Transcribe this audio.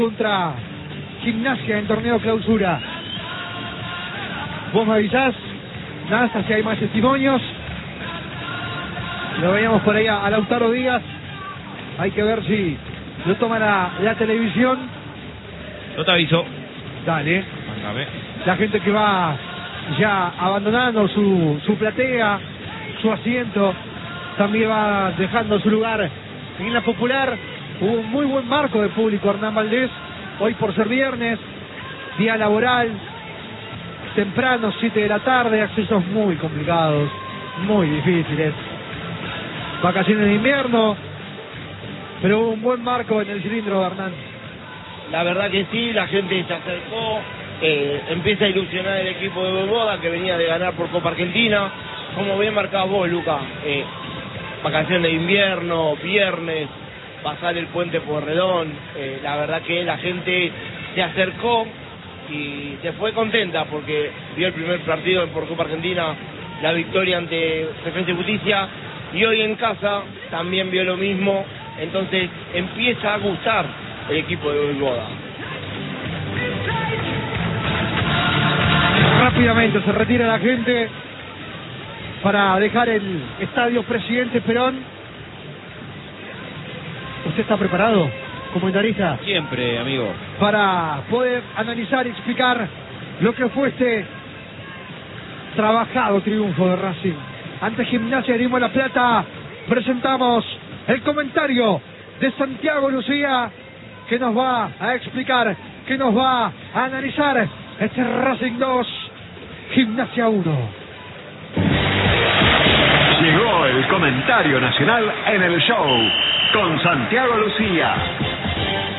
contra Gimnasia en torneo clausura. Vos me avisás, Nasta, si hay más testimonios. Lo veíamos por ahí a Lautaro Díaz. Hay que ver si lo toma la televisión. No te aviso. Dale. Mándame. La gente que va ya abandonando su platea, su asiento, también va dejando su lugar en la popular. Hubo un muy buen marco de público, Hernán Valdés, hoy por ser viernes, día laboral, temprano, 7 de la tarde, accesos muy complicados, muy difíciles. Vacaciones de invierno, pero hubo un buen marco en el cilindro, Hernán. La verdad que sí, la gente se acercó, empieza a ilusionar el equipo de Voivoda, que venía de ganar por Copa Argentina. Como bien marcabas vos, Luca, vacaciones de invierno, viernes, pasar el puente Pueyrredón, la verdad que la gente se acercó y se fue contenta porque vio el primer partido por Copa Argentina, la victoria ante Defensa y Justicia, y hoy en casa también vio lo mismo, entonces empieza a gustar el equipo de Voivoda. Rápidamente se retira la gente para dejar el estadio Presidente Perón. ¿Usted está preparado, comentarista? Siempre, amigo. Para poder analizar y explicar lo que fue este trabajado triunfo de Racing ante Gimnasia de Grima La Plata. Presentamos el comentario de Santiago Lucía, que nos va a explicar, que nos va a analizar este Racing 2, Gimnasia 1. Llegó el comentario nacional en el show con Santiago Lucía.